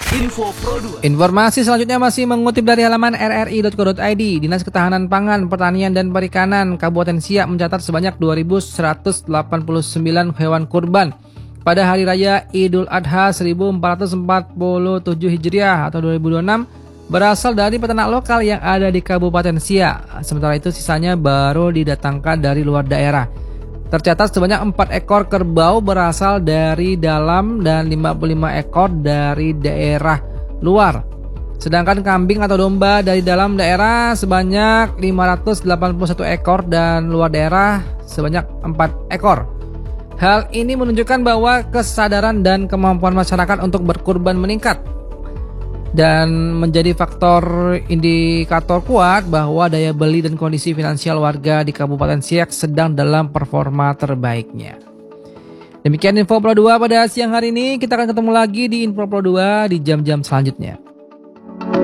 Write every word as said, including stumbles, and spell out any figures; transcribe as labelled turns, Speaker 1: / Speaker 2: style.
Speaker 1: Info Pro dua.
Speaker 2: Informasi selanjutnya masih mengutip dari halaman r r i titik co titik i d. Dinas Ketahanan Pangan, Pertanian dan Perikanan Kabupaten Siak mencatat sebanyak dua ribu seratus delapan puluh sembilan hewan kurban pada Hari Raya Idul Adha seribu empat ratus empat puluh tujuh Hijriah atau dua ribu dua puluh enam berasal dari peternak lokal yang ada di Kabupaten Siak. Sementara itu sisanya baru didatangkan dari luar daerah. Tercatat sebanyak empat ekor kerbau berasal dari dalam dan lima puluh lima ekor dari daerah luar. Sedangkan kambing atau domba dari dalam daerah sebanyak lima ratus delapan puluh satu ekor dan luar daerah sebanyak empat ekor. Hal ini menunjukkan bahwa kesadaran dan kemampuan masyarakat untuk berkurban meningkat dan menjadi faktor indikator kuat bahwa daya beli dan kondisi finansial warga di Kabupaten Siak sedang dalam performa terbaiknya. Demikian Info Pro dua pada siang hari ini. Kita akan ketemu lagi di Info Pro dua di jam-jam selanjutnya.